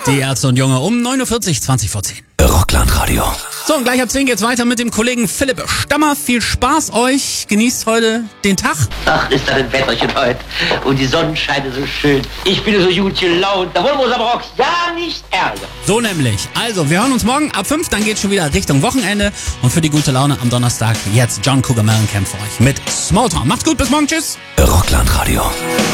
Die Ärzte und Junge um 9.40 Uhr, 20 vor 10. Rockland-Radio. So, und gleich ab 10 geht's weiter mit dem Kollegen Philipp Stammer. Viel Spaß euch. Genießt heute den Tag. Ach, ist das ein Wetterchen heute. Und die Sonnenscheine so schön. Ich bin so gut gelaunt. Da wollen wir uns aber auch ja nicht ärgern. So nämlich. Also, wir hören uns morgen ab 5. Dann geht's schon wieder Richtung Wochenende. Und für die gute Laune am Donnerstag jetzt John Cougar Mellencamp für euch mit Smalltown. Macht's gut, bis morgen. Tschüss. Rockland-Radio.